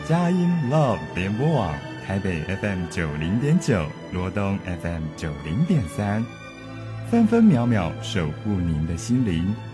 佳音 Love 联播网，台北 FM90.9，罗东 FM90.3，分分秒秒守护您的心灵。